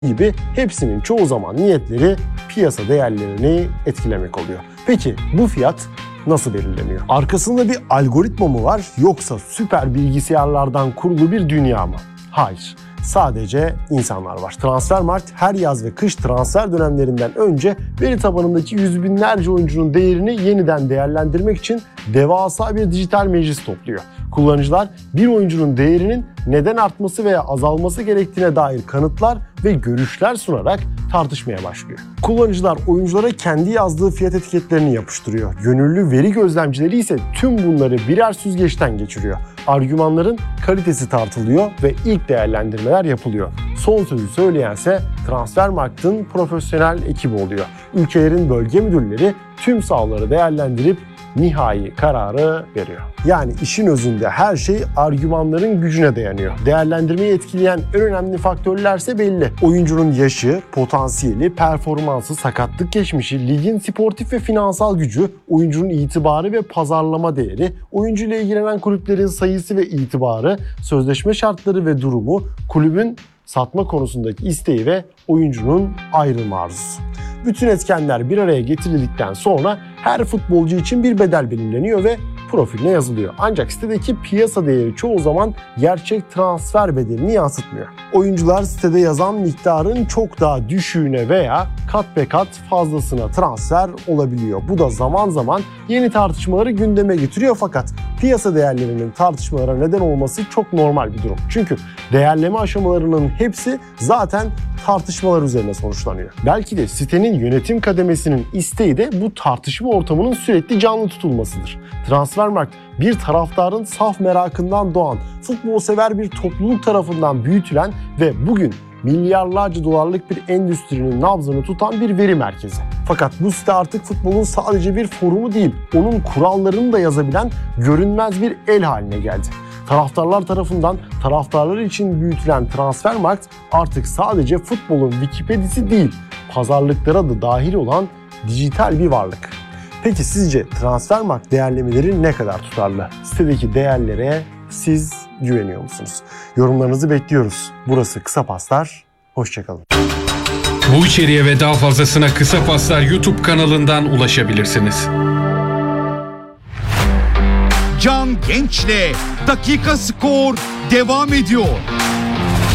gibi hepsinin çoğu zaman niyetleri piyasa değerlerini etkilemek oluyor. Peki bu fiyat nasıl belirleniyor? Arkasında bir algoritma mı var yoksa süper bilgisayarlardan kurulu bir dünya mı? Hayır. Sadece insanlar var. Transfermarkt her yaz ve kış transfer dönemlerinden önce veri tabanındaki yüz binlerce oyuncunun değerini yeniden değerlendirmek için devasa bir dijital meclis topluyor. Kullanıcılar bir oyuncunun değerinin neden artması veya azalması gerektiğine dair kanıtlar ve görüşler sunarak tartışmaya başlıyor. Kullanıcılar oyunculara kendi yazdığı fiyat etiketlerini yapıştırıyor. Gönüllü veri gözlemcileri ise tüm bunları birer süzgeçten geçiriyor. Argümanların kalitesi tartılıyor ve ilk değerlendirmeler yapılıyor. Son sözü söyleyense Transfermarkt'ın profesyonel ekibi oluyor. Ülkelerin bölge müdürleri tüm sahaları değerlendirip nihai kararı veriyor. Yani işin özünde her şey argümanların gücüne dayanıyor. Değerlendirmeyi etkileyen en önemli faktörlerse belli. Oyuncunun yaşı, potansiyeli, performansı, sakatlık geçmişi, ligin sportif ve finansal gücü, oyuncunun itibarı ve pazarlama değeri, oyuncuyla ilgilenen kulüplerin sayısı ve itibarı, sözleşme şartları ve durumu, kulübün satma konusundaki isteği ve oyuncunun ayrılma arzusu. Bütün etkenler bir araya getirildikten sonra her futbolcu için bir bedel belirleniyor ve profiline yazılıyor. Ancak sitedeki piyasa değeri çoğu zaman gerçek transfer bedelini yansıtmıyor. Oyuncular sitede yazan miktarın çok daha düşüğüne veya kat be kat fazlasına transfer olabiliyor. Bu da zaman zaman yeni tartışmaları gündeme getiriyor fakat piyasa değerlerinin tartışmalara neden olması çok normal bir durum. Çünkü değerleme aşamalarının hepsi zaten tartışmalar üzerine sonuçlanıyor. Belki de sitenin yönetim kademesinin isteği de bu tartışma ortamının sürekli canlı tutulmasıdır. Transfermarkt bir taraftarın saf merakından doğan, futbol sever bir topluluk tarafından büyütülen ve bugün milyarlarca dolarlık bir endüstrinin nabzını tutan bir veri merkezi. Fakat bu site artık futbolun sadece bir forumu değil, onun kurallarını da yazabilen görünmez bir el haline geldi. Taraftarlar tarafından taraftarlar için büyütülen Transfermarkt artık sadece futbolun Wikipedia'sı değil, pazarlıklara da dahil olan dijital bir varlık. Peki sizce Transfermarkt değerlemeleri ne kadar tutarlı? Sitedeki değerlere siz güveniyor musunuz? Yorumlarınızı bekliyoruz. Burası Kısa Paslar. Hoşça kalın. Bu içeriğe ve daha fazlasına Kısa Paslar YouTube kanalından ulaşabilirsiniz. Can Genç'le Dakika Skor devam ediyor.